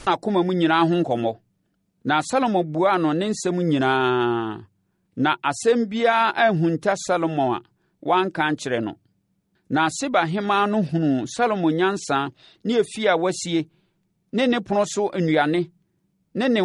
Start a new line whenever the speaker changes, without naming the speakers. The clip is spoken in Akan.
akoma mu nyinaa ho nkɔmmɔ. Na Salomo buaa no ne nsɛm nyinaa, na asɛm biara anhunta Salomo a wanka ankyerɛ no. Na Seba hemmaa no hunuu Salomo nyansa ne afie a wasie ne ne pono so nnuane ne ne